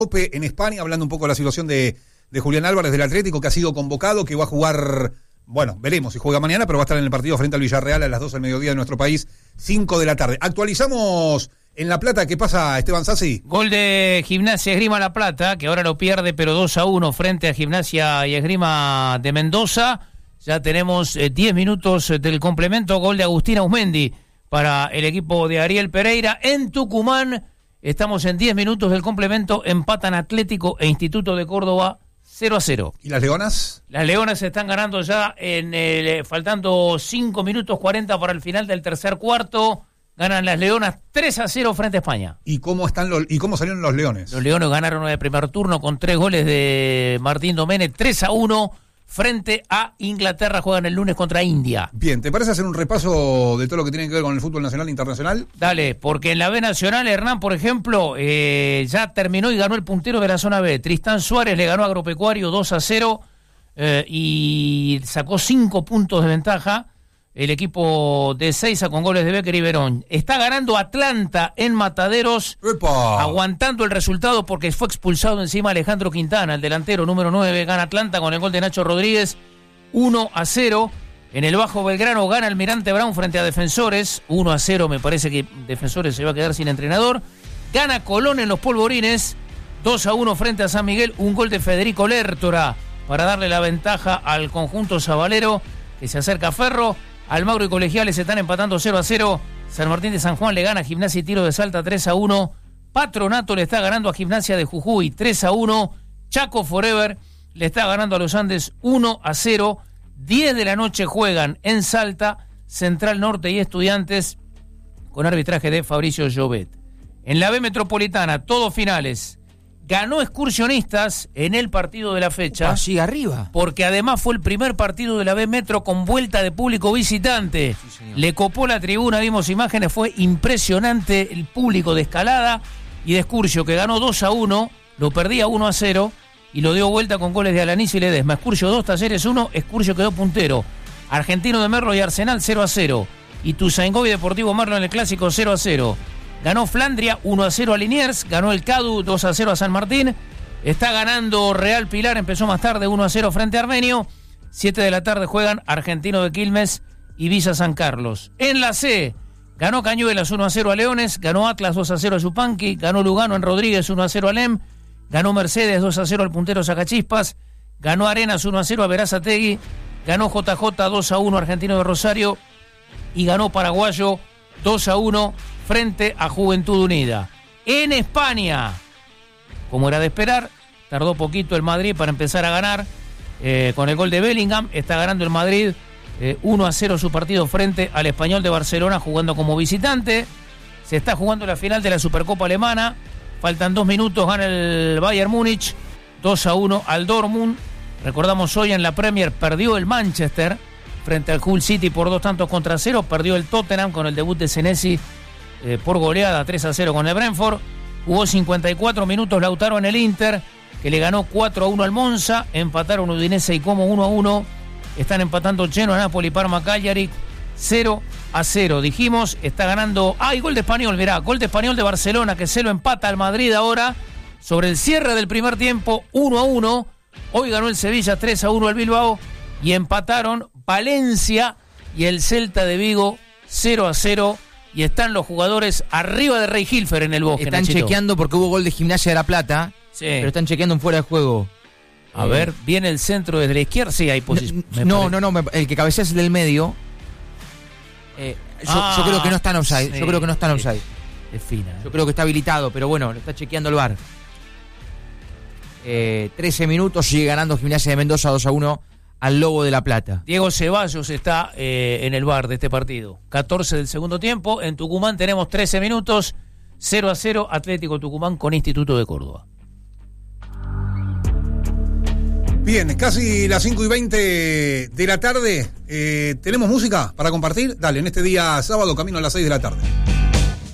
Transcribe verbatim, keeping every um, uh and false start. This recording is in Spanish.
Cope en España, hablando un poco de la situación de, de Julián Álvarez del Atlético, que ha sido convocado, que va a jugar, bueno, veremos si juega mañana, pero va a estar en el partido frente al Villarreal a las dos del mediodía de nuestro país, cinco de la tarde. Actualizamos en La Plata, ¿qué pasa, Esteban Sassi? Gol de Gimnasia Esgrima La Plata, que ahora lo pierde, pero dos a uno frente a Gimnasia y Esgrima de Mendoza. Ya tenemos eh, diez minutos del complemento, gol de Agustín Ausmendi para el equipo de Ariel Pereira en Tucumán. Estamos en diez minutos del complemento, empatan Atlético e Instituto de Córdoba cero a cero. ¿Y las Leonas? Las Leonas se están ganando ya, en el, faltando cinco minutos cuarenta para el final del tercer cuarto. Ganan las Leonas tres a cero frente a España. ¿Y cómo están los, y cómo salieron los Leones? Los Leones ganaron el primer turno con tres goles de Martín Domenech, tres a uno. Frente a Inglaterra, juegan el lunes contra India. Bien, ¿te parece hacer un repaso de todo lo que tiene que ver con el fútbol nacional e internacional? Dale, porque en la B Nacional, Hernán, por ejemplo, eh, ya terminó y ganó el puntero de la zona B. Tristán Suárez le ganó a Agropecuario dos a cero eh, y sacó cinco puntos de ventaja. El equipo de Seiza con goles de Becker y Verón. Está ganando Atlanta en Mataderos, ¡epa!, aguantando el resultado porque fue expulsado encima Alejandro Quintana, el delantero número nueve. Gana Atlanta con el gol de Nacho Rodríguez, uno a cero. En el Bajo Belgrano gana Almirante Brown frente a Defensores, uno a cero. Me parece que Defensores se va a quedar sin entrenador. Gana Colón en los Polvorines, dos a uno frente a San Miguel. Un gol de Federico Lertora para darle la ventaja al conjunto sabalero, que se acerca a Ferro. Almagro y Colegiales están empatando cero a cero. San Martín de San Juan le gana a Gimnasia y Tiro de Salta tres a uno. Patronato le está ganando a Gimnasia de Jujuy tres a uno. Chaco Forever le está ganando a los Andes uno a cero. diez de la noche juegan en Salta Central Norte y Estudiantes con arbitraje de Fabricio Llobet. En la B Metropolitana, todos finales. Ganó Excursionistas en el partido de la fecha. Allí arriba. Porque además fue el primer partido de la B Metro con vuelta de público visitante. Sí, le copó la tribuna, vimos imágenes, fue impresionante el público de Escalada y de Excursio, que ganó dos a uno, lo perdía uno a cero y lo dio vuelta con goles de Alanís y Ledesma. Excursio dos, Talleres uno, Excursio quedó puntero. Argentino de Merlo y Arsenal cero a cero. Y Ituzaingó y Deportivo Merlo en el Clásico cero a cero. Ganó Flandria uno a cero a Liniers, ganó el Cadu dos a cero a San Martín, está ganando Real Pilar, empezó más tarde uno a cero frente a Armenio, siete de la tarde juegan Argentino de Quilmes y Villa San Carlos. En la C, ganó Cañuelas uno a cero a Leones, ganó Atlas dos a cero a Yupanqui, ganó Lugano en Rodríguez uno a cero a Lem, ganó Mercedes dos a cero al puntero Sacachispas, ganó Arenas uno a cero a Verazategui, ganó J J dos a uno Argentino de Rosario y ganó Paraguayo dos a uno frente a Juventud Unida. En España, como era de esperar, tardó poquito el Madrid para empezar a ganar eh, con el gol de Bellingham. Está ganando el Madrid eh, uno a cero su partido frente al Español de Barcelona, jugando como visitante. Se está jugando la final de la Supercopa Alemana. Faltan dos minutos, gana el Bayern Múnich dos a uno al Dortmund. Recordamos, hoy en la Premier perdió el Manchester frente al Hull City por dos tantos contra cero. Perdió el Tottenham con el debut de Senesi eh, por goleada tres a cero con el Brentford. Jugó cincuenta y cuatro minutos Lautaro en el Inter, que le ganó cuatro a uno al Monza. Empataron Udinese y Como uno a uno. Están empatando Genoa, Napoli, Parma, Cagliari cero a cero. Dijimos, está ganando... ¡Ay, gol de Español! Mirá, gol de Español de Barcelona, que se lo empata al Madrid ahora sobre el cierre del primer tiempo, uno a uno. Hoy ganó el Sevilla tres a uno al Bilbao y empataron Valencia y el Celta de Vigo cero a cero. Y están los jugadores arriba de Rey Hilfer en el Bosque. Están Nachito. chequeando porque hubo gol de Gimnasia de La Plata, sí, pero están chequeando en fuera de juego. A eh. ver, viene el centro desde la izquierda, sí, hay posición. No, no, no, no, el que cabecea es el del medio. Eh, yo, ah, yo creo que no está en offside, sí, yo creo que no está en offside. Es fina. Yo creo que está habilitado, pero bueno, lo está chequeando el V A R. Eh, trece minutos, sigue ganando Gimnasia de Mendoza dos a uno al Lobo de La Plata. Diego Ceballos está eh, en el V A R de este partido. catorce del segundo tiempo. En Tucumán tenemos trece minutos. cero a cero Atlético Tucumán con Instituto de Córdoba. Bien, casi las cinco y veinte de la tarde. Eh, ¿Tenemos música para compartir? Dale, en este día sábado, camino a las seis de la tarde.